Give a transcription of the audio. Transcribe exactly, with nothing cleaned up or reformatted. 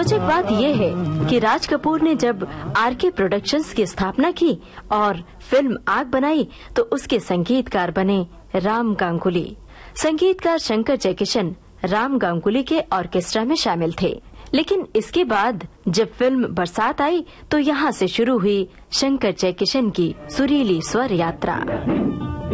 रोचक बात यह है कि राज कपूर ने जब आर के प्रोडक्शंस की स्थापना की और फिल्म आग बनाई तो उसके संगीतकार बने राम गांगुली। संगीतकार शंकर जयकिशन राम गांगुली के ऑर्केस्ट्रा में शामिल थे। लेकिन इसके बाद जब फिल्म बरसात आई तो यहाँ से शुरू हुई शंकर जयकिशन की सुरीली स्वर यात्रा।